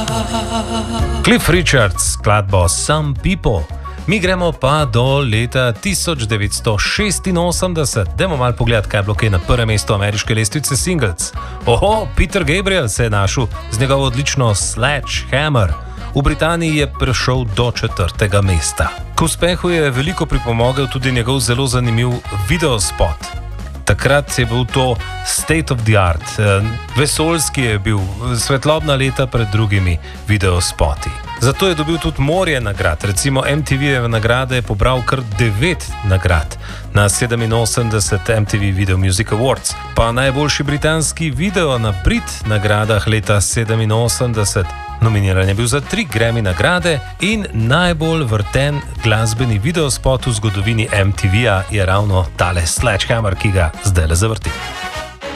Cliff Richards, skladbo Some People. Mi gremo pa do leta 1986. Dajmo malo pogledati, kaj je bilo na prvem mestu ameriške lestvice singles. Oho, Peter Gabriel se je našel z njegovo odlično Sledgehammer. V Britaniji je prišel do 4. mesta. K uspehu je veliko pripomogel tudi njegov zelo zanimiv videospot. Takrat je bil to state of the art, vesoljski je bil, svetlobna leta pred drugimi videospoti. Zato je dobil tudi morje nagrad, recimo MTV-jeve nagrade je pobral kar 9 nagrad na 87 MTV Video Music Awards, pa najboljši britanski video na Brit nagradah leta 87. Nominiran je bil za 3 Grammy nagrade in najbolj vrten glasbeni videospot v zgodovini MTV-ja je ravno tale Sledgehammer, ki ga zdaj le zavrti.